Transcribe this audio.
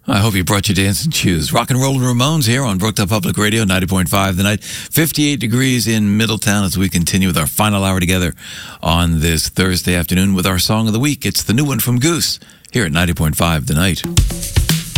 I hope you brought your dancing shoes. Rock and Roll Ramones here on Brooktop Public Radio, 90.5 The Night. 58 degrees in Middletown as we continue with our final hour together on this Thursday afternoon with our song of the week. It's the new one from Goose here at 90.5 The Night.